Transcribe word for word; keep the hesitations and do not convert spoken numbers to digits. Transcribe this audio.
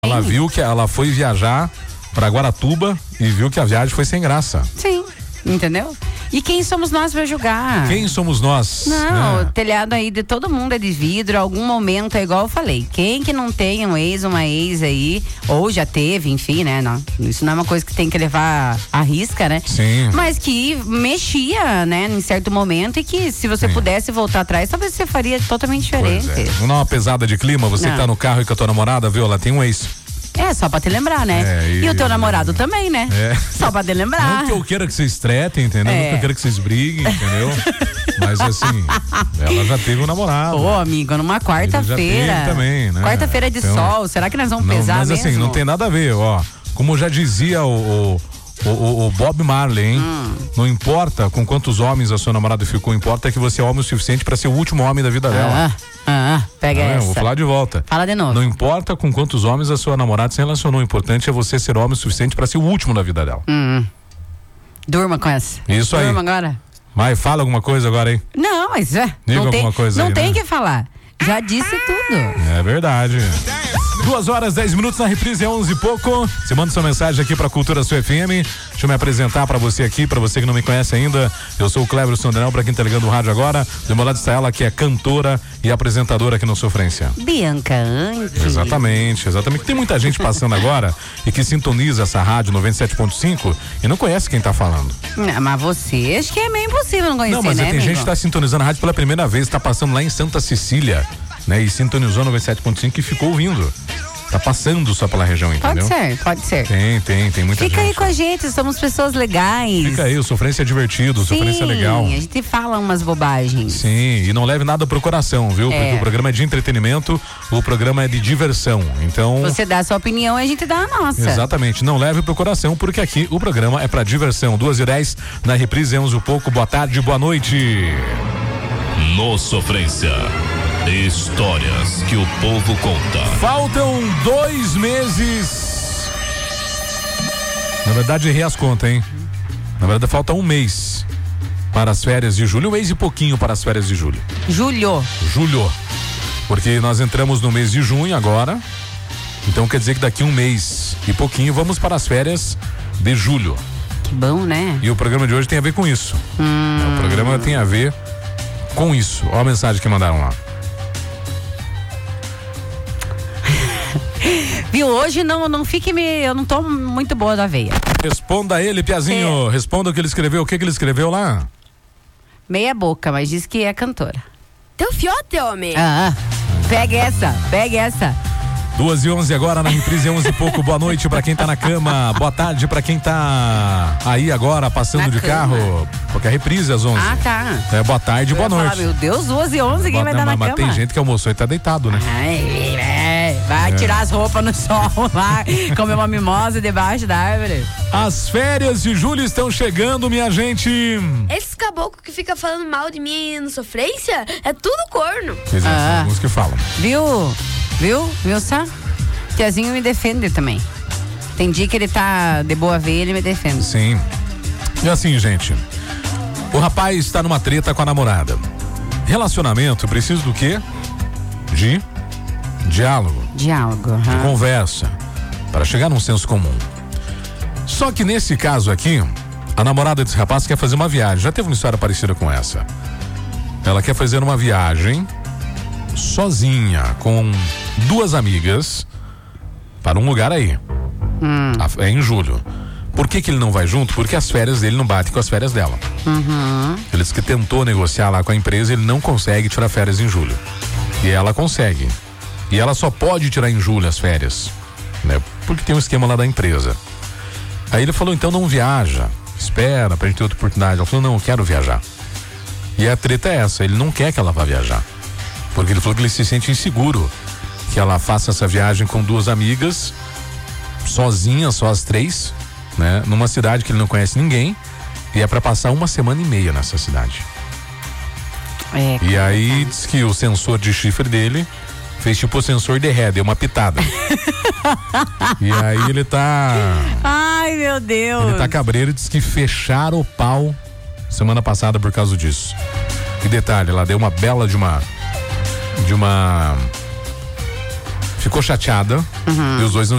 Ela viu que ela foi viajar pra Guaratuba e viu que a viagem foi sem graça. Sim, entendeu? E quem somos nós pra julgar? Quem somos nós? Não, né? o telhado aí de todo mundo é de vidro, algum momento é igual eu falei. Quem que não tem um ex, uma ex aí, ou já teve, enfim, né? Não, isso não é uma coisa que tem que levar à risca, né? Sim. Mas que mexia, né, em certo momento e que se você Sim. pudesse voltar atrás, talvez você faria totalmente diferente. Pois é. Vamos dar uma pesada de clima, você Não. que tá no carro e com a tua namorada, viu? Ela tem um ex. É, só pra te lembrar, né? É, e- e o teu namorado também, né? É. Só pra te lembrar. Não que eu queira que vocês tretem, entendeu? É. Não que eu queira que vocês briguem, entendeu? Mas assim, ela já teve um namorado. Ô, amigo, numa Ele já quarta-feira. teve também, né? Quarta-feira de Então, sol. Será que nós vamos Não, pesar mas mesmo? assim, não tem nada a ver, ó. Como já dizia o, o, o, o Bob Marley, hein? Hum. Não importa com quantos homens a sua namorada ficou, importa é que você é homem o suficiente pra ser o último homem da vida dela. Ah, ah, pega Tá vendo? essa. Vou falar de volta. Fala de novo. Não importa com quantos homens a sua namorada se relacionou, o importante é você ser homem o suficiente pra ser o último da vida dela. Hum. Durma com essa. Isso aí. Durma agora. Mas fala alguma coisa agora aí. Não, mas é. Diga não tem, alguma coisa não aí, tem né? que falar. Já disse tudo. É verdade. Duas horas, dez minutos na reprise, é onze e pouco. Você manda sua mensagem aqui pra Cultura Sua F M. Deixa eu me apresentar pra você aqui, pra você que não me conhece ainda. Eu sou o Cleverson Daniel, pra quem tá ligando o rádio agora. Do meu lado está ela, que é cantora e apresentadora aqui no Sofrência. Bianca Anke. Exatamente, exatamente. Tem muita gente passando agora e que sintoniza essa rádio noventa e sete ponto cinco e não conhece quem tá falando. Não, mas você, acho que é meio impossível não conhecer, Não, mas né, tem amigo? gente que tá sintonizando a rádio pela primeira vez, tá passando lá em Santa Cecília, né? E sintonizou noventa e sete ponto cinco e ficou ouvindo. Tá passando só pela região, entendeu? Pode ser, pode ser. Tem, tem, tem muita Fica gente. aí com a gente, somos pessoas legais. Fica aí, o Sofrência é divertido, o Sofrência é legal. A gente fala umas bobagens. Sim, e não leve nada pro coração, viu? É. Porque o programa é de entretenimento, o programa é de diversão. Então, Você dá a sua opinião e a gente dá a nossa. exatamente, não leve pro coração, porque aqui o programa é pra diversão. Duas e dez, na reprise, onze um pouco. Boa tarde, boa noite. No Sofrência, histórias que o povo conta. Faltam dois meses. Na verdade, errei as contas, hein? Na verdade, falta um mês para as férias de julho. Um mês e pouquinho para as férias de julho. Julho. Julho. Porque nós entramos no mês de junho agora. Então quer dizer que daqui um mês e pouquinho vamos para as férias de julho. Que bom, né? E o programa de hoje tem a ver com isso. Hum. O programa tem a ver com isso. Olha a mensagem que mandaram lá. Viu, hoje não, não fique me... Eu não tô muito boa da veia. Responda ele, Piazinho. É. Responda o que ele escreveu. O que, que ele escreveu lá? Meia boca, mas diz que é cantora. Teu fiote, homem. Ah, pega essa, pega essa. Duas e onze agora na reprise, onze e pouco. Boa noite pra quem tá na cama. Boa tarde pra quem tá aí agora passando Na de cama. carro. Porque a reprise às onze. Ah, tá. É, boa tarde, Eu boa ia falar, noite. meu Deus, duas e onze, quem Boa- vai não, dar na mas cama? tem gente que almoçou e tá deitado, né? Ai, é, vai tirar as roupas no sol lá, comer uma mimosa debaixo da árvore. As férias de julho estão chegando, minha gente. Esses caboclos que ficam falando mal de mim no Sofrência é tudo corno. Pois é, Ah. são alguns que falam. Viu? Viu? Viu só? Tiazinho me defende também. Tem dia que ele tá de boa ver, ele me defende. Sim. E assim, gente, o rapaz está numa treta com a namorada. Relacionamento precisa do quê? De diálogo, Diálogo. de aham. conversa, para chegar num senso comum. Só que nesse caso aqui, a namorada desse rapaz quer fazer uma viagem. Já teve uma história parecida com essa. Ela quer fazer uma viagem sozinha, com duas amigas, para um lugar aí. Hum. A- É em julho. Por que que ele não vai junto? Porque as férias dele não batem com as férias dela. Uhum. Ele disse que tentou negociar lá com a empresa, ele não consegue tirar férias em julho. E ela consegue. E ela só pode tirar em julho as férias, né? Porque tem um esquema lá da empresa. Aí ele falou, então não viaja, espera pra gente ter outra oportunidade. Ela falou, não, eu quero viajar. E a treta é essa, ele não quer que ela vá viajar. Porque ele falou que ele se sente inseguro que ela faça essa viagem com duas amigas, sozinha, só as três, né? Numa cidade que ele não conhece ninguém. E é pra passar uma semana e meia nessa cidade. É, E aí diz que o sensor de chifre dele fez tipo o sensor de ré, deu uma pitada. E aí ele tá. ai, meu Deus. Ele tá cabreiro e diz que fecharam o pau semana passada por causa disso. E detalhe, ela deu uma bela de uma. De uma. Ficou chateada. E os dois não